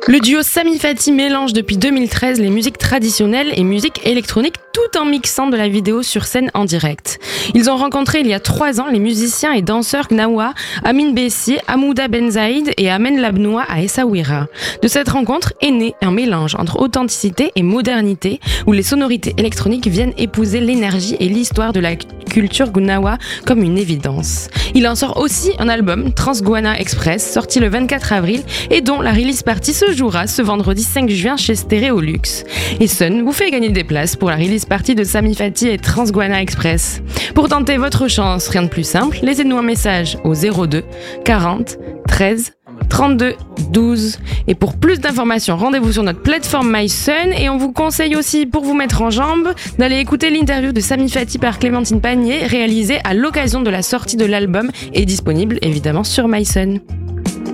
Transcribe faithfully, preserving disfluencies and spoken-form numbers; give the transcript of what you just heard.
Le duo Sami Fati mélange depuis deux mille treize les musiques traditionnelles et musique électronique tout en mixant de la vidéo sur scène en direct. Ils ont rencontré il y a trois ans les musiciens et danseurs Gnawa, Amin Bessi, Hamouda Benzaïd et Amen Labnoua à Essaouira. De cette rencontre est né un mélange entre authenticité et modernité où les sonorités électroniques viennent épouser l'énergie et l'histoire de la culture Gnawa comme une évidence. Il en sort aussi un album, Transguana Express, sorti le vingt-quatre avril et dont la release party se jouera ce vendredi cinq juin chez Stéréolux. Et Sun vous fait gagner des places pour la release party de Sami Fati et Transguana Express. Pour tenter votre chance, rien de plus simple, laissez-nous un message au zéro deux quarante treize trente-deux douze. Et pour plus d'informations, rendez-vous sur notre plateforme MySun et on vous conseille aussi, pour vous mettre en jambes, d'aller écouter l'interview de Sami Fati par Clémentine Panier réalisée à l'occasion de la sortie de l'album et disponible évidemment sur MySun.